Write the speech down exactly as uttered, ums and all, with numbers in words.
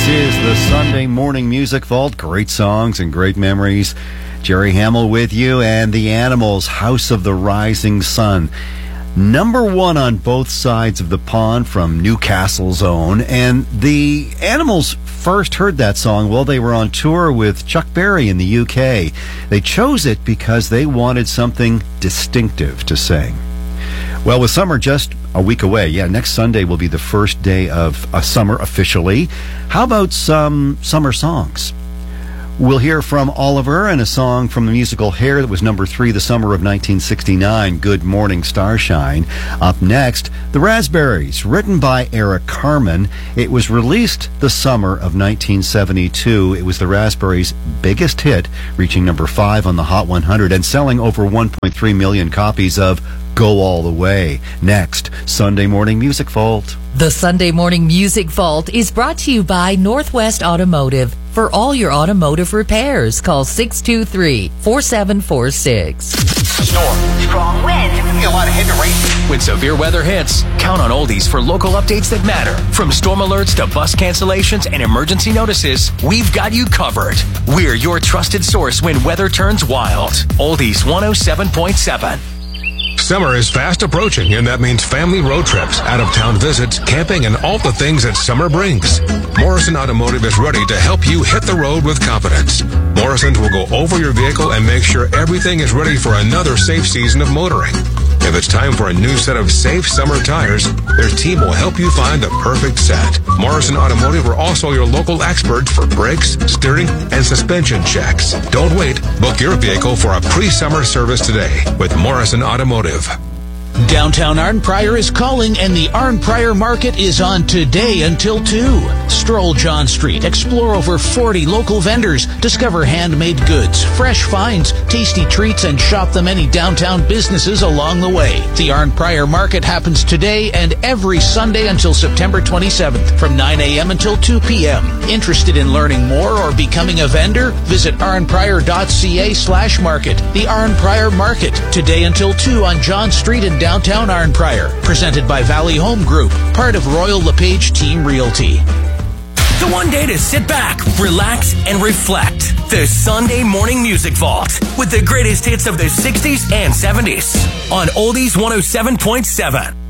This is the Sunday Morning Music Vault. Great songs and great memories. Jerry Hamill with you, and the Animals, House of the Rising Sun. Number one on both sides of the pond from Newcastle's own. And the Animals first heard that song while they were on tour with Chuck Berry in the U K. They chose it because they wanted something distinctive to sing. Well, with summer just a week away, yeah, next Sunday will be the first day of uh, summer officially. How about some summer songs? We'll hear from Oliver and a song from the musical Hair that was number three the summer of nineteen sixty-nine, Good Morning Starshine. Up next, The Raspberries, written by Eric Carmen. It was released the summer of nineteen seventy-two. It was the Raspberries' biggest hit, reaching number five on the Hot one hundred and selling over one point three million copies of Go All the Way. Next, Sunday Morning Music Vault. The Sunday Morning Music Vault is brought to you by Northwest Automotive. For all your automotive repairs, call six two three, four seven four six. Storm, strong wind, a lot of heavy rain. When severe weather hits, count on Oldies for local updates that matter. From storm alerts to bus cancellations and emergency notices, we've got you covered. We're your trusted source when weather turns wild. Oldies one oh seven point seven. Summer is fast approaching, and that means family road trips, out-of-town visits, camping, and all the things that summer brings. Morrison Automotive is ready to help you hit the road with confidence. Morrison's will go over your vehicle and make sure everything is ready for another safe season of motoring. If it's time for a new set of safe summer tires, their team will help you find the perfect set. Morrison Automotive are also your local experts for brakes, steering, and suspension checks. Don't wait. Book your vehicle for a pre-summer service today with Morrison Automotive. Downtown Arnprior is calling, and the Arnprior Market is on today until two. Stroll John Street, explore over forty local vendors, discover handmade goods, fresh finds, tasty treats, and shop the many downtown businesses along the way. The Arnprior Market happens today and every Sunday until September twenty-seventh from nine a.m. until two p.m. Interested in learning more or becoming a vendor? Visit arnprior.ca slash market. The Arnprior Market, today until two on John Street in downtown Arnprior. Presented by Valley Home Group, part of Royal LePage Team Realty. The one day to sit back, relax, and reflect. The Sunday Morning Music Vault with the greatest hits of the sixties and seventies on Oldies one oh seven point seven.